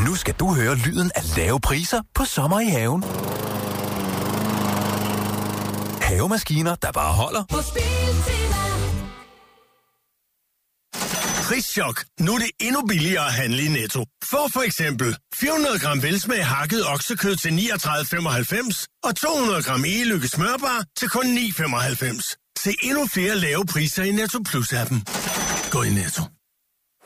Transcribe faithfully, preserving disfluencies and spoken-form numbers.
Nu skal du høre lyden af lave priser på sommer i haven. Havemaskiner, der bare holder. På Biltema. Prischok. Nu er det endnu billigere at handle i Netto. Få for eksempel fire hundrede gram velsmag hakket oksekød til niogtredive femoghalvfems og to hundrede gram e-lykke smørbar til kun ni femoghalvfems. Se endnu flere lave priser i Netto Plus-appen. Gå i Netto.